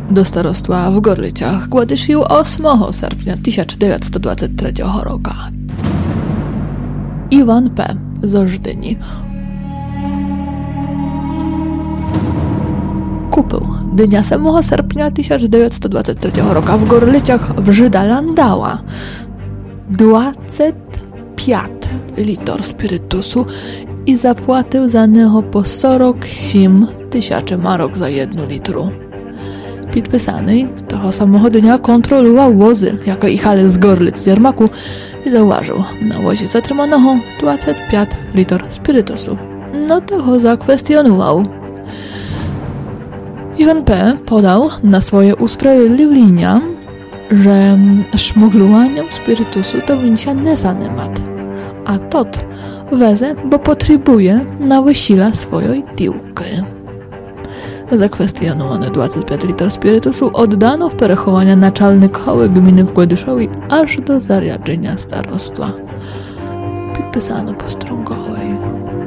до староства в Горлицях Гладишів 8 серпня 1923 року. Іван П. з Ождині kupił dnia 7 sierpnia 1923 roku w Gorlicach w Żyda Landała 25 litrów spirytusu i zapłacił za niego po 47 000 marok za 1 litru. Підписаний того самого dnia kontrolował wozy, jakie jechali z Gorlic z Jarmaku i zauważył na wozie zatrzymanego 25 litrów spirytusu. No to go zakwestionował. Iwan P. podał na swoje usprawiedliwienia, że szmuglowaniem spirytusu to wincia nie zanemat, a tot weze, bo potrzebuje na wesila swojej tiłki. Zakwestionowane 25 litrów spirytusu oddano w perechowania naczelnikowi gminy w Gładyszowi aż do zariadzenia starostwa. Podpisano po Strągowej.